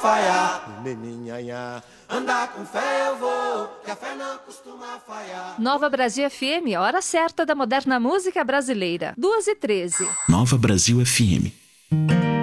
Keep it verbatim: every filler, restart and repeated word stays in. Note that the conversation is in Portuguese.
falhar. Meninhanhá, andar com fé eu vou, que a fé não costuma falhar. Nova Brasil F M, hora certa da moderna música brasileira. duas e treze. Nova Brasil F M.